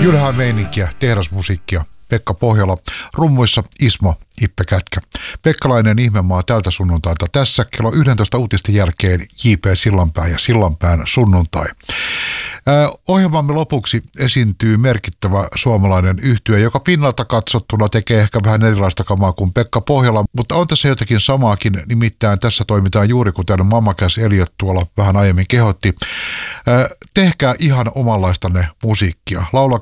Jylhää meininkiä, tehdasmusiikkia. Pekka Pohjola, rummuissa Ismo Ippe Kätkä. Pekkalainen ihmemaa tältä sunnuntailta tässä kello 11 uutisten jälkeen J.P. Sillanpää ja Sillanpään sunnuntai. Ohjelmamme lopuksi esiintyy merkittävä suomalainen yhtye, joka pinnalta katsottuna tekee ehkä vähän erilaista kamaa kuin Pekka Pohjola, mutta on tässä jotakin samaakin, nimittäin tässä toimitaan juuri kuten Mamma Cass Elliot tuolla vähän aiemmin kehotti. Tehkää ihan omanlaistanne musiikkia.